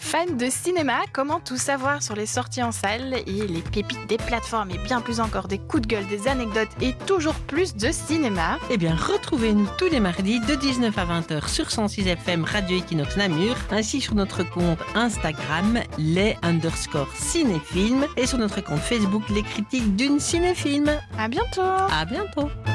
Fan de cinéma, comment tout savoir sur les sorties en salle et les pépites des plateformes et bien plus encore des coups de gueule, des anecdotes et toujours plus de cinéma? Eh bien, retrouvez-nous tous les mardis de 19 à 20h sur 106 FM Radio Equinox Namur, ainsi sur notre compte Instagram, les_cinéphiles, et sur notre compte Facebook, les critiques d'une cinéfilm. À bientôt! À bientôt!